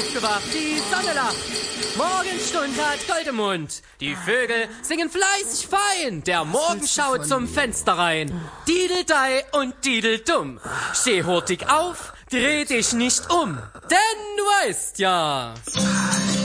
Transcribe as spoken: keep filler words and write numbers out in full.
aufgewacht, die Sonne lacht. Morgenstund hat Gold im Mund. Die Vögel singen fleißig fein. Der Morgen schaut zum Fenster rein. Dideldei und Dideldumm. Steh hurtig auf, dreh dich nicht um. Denn du weißt ja...